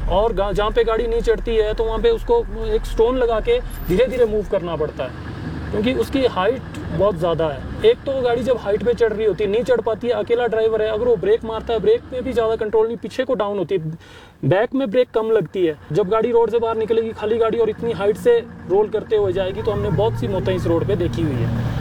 और जहाँ पे गाड़ी नहीं चढ़ती है तो वहाँ पे उसको एक स्टोन लगा के धीरे धीरे मूव करना पड़ता है, क्योंकि उसकी हाइट बहुत ज़्यादा है। एक तो वो गाड़ी जब हाइट पे चढ़ रही होती है, नहीं चढ़ पाती है, अकेला ड्राइवर है, अगर वो ब्रेक मारता है, ब्रेक में भी ज़्यादा कंट्रोल नहीं, पीछे को डाउन होती है, बैक में ब्रेक कम लगती है। जब गाड़ी रोड से बाहर निकलेगी खाली गाड़ी और इतनी हाइट से रोल करते हुए जाएगी, तो हमने बहुत सी मौतें इस रोड पे देखी हुई है।